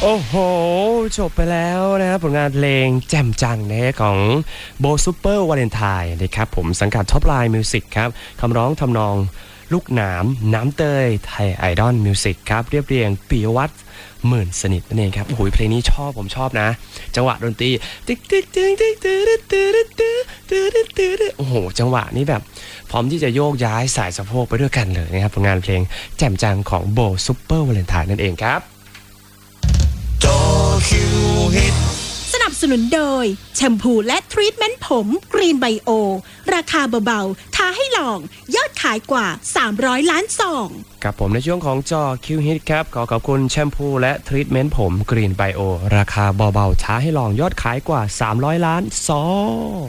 โอ้โหจบไปแล้วนะครับผลงานเพลงแจ่มจังนะของโบซูเปอร์วาเลนไทน์นะครับผมสังกัดท็อปไลน์มิวสิกครับคำร้องทำนองลูกหนามน้ำเตยไทยไอดอลมิวสิกครับเรียบเรียงปิยวัฒน์หมื่นสนิทนั่นเองครับโอ้โหเพลงนี้ผมชอบนะจังหวะดนตรีติ๊กติ๊กติ๊กติ๊กติ๊กติ๊กติ๊กติ๊กติ๊กติ๊กติ๊กโอ้โหจังหวะนี้แบบพร้อมที่จะโยกย้ายสายสะโพกไปด้วยกันเลยนะครับผลงานเพลงแจ่มจังของโบซูเปอร์วาเลนไทน์นั่นเองครับจอคิวฮิตสนับสนุนโดยแชมพูและทรีทเมนต์ผมกรีนไบโอราคาเบาๆท้าให้ลองยอดขายกว่า300ล้านซองกับผมในช่วงของจอคิวฮิตครับขอบคุณแชมพูและทรีทเมนต์ผมกรีนไบโอราคาเบาๆท้าให้ลองยอดขายกว่า300ล้านซอง